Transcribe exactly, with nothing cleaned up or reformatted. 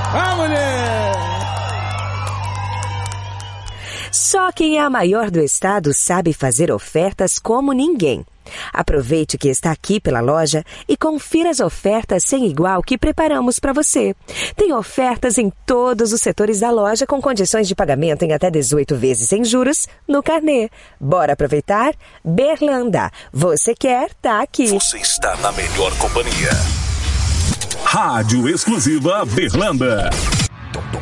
Ah, mulher! Só quem é a maior do estado sabe fazer ofertas como ninguém. Aproveite que está aqui pela loja e confira as ofertas sem igual que preparamos para você. Tem ofertas em todos os setores da loja com condições de pagamento em até dezoito vezes sem juros no carnê. Bora aproveitar? Berlanda. Você quer? Tá aqui. Você está na melhor companhia. Rádio Exclusiva Berlanda.